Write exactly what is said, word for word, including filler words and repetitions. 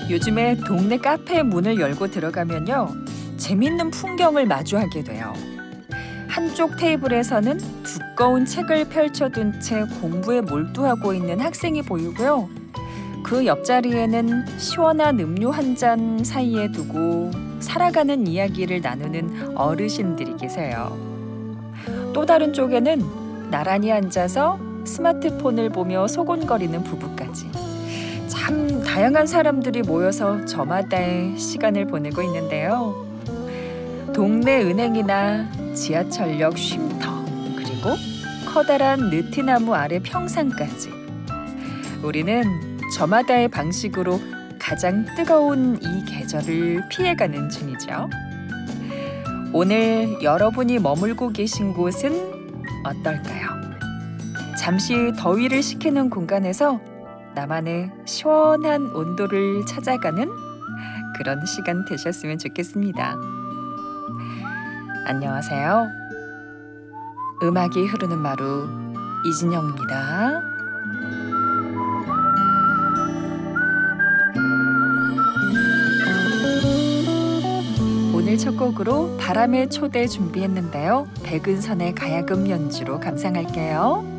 요즘에 동네 카페 문을 열고 들어가면요. 재밌는 풍경을 마주하게 돼요. 한쪽 테이블에서는 두꺼운 책을 펼쳐둔 채 공부에 몰두하고 있는 학생이 보이고요. 그 옆자리에는 시원한 음료 한 잔 사이에 두고 살아가는 이야기를 나누는 어르신들이 계세요. 또 다른 쪽에는 나란히 앉아서 스마트폰을 보며 소곤거리는 부부까지. 참 다양한 사람들이 모여서 저마다의 시간을 보내고 있는데요. 동네 은행이나 지하철역 쉼터, 그리고 커다란 느티나무 아래 평상까지. 우리는 저마다의 방식으로 가장 뜨거운 이 계절을 피해가는 중이죠. 오늘 여러분이 머물고 계신 곳은 어떨까요? 잠시 더위를 식히는 공간에서 나만의 시원한 온도를 찾아가는 그런 시간 되셨으면 좋겠습니다. 안녕하세요. 음악이 흐르는 마루 이진영입니다. 오늘 첫 곡으로 바람의 초대 준비했는데요. 백은선의 가야금 연주로 감상할게요.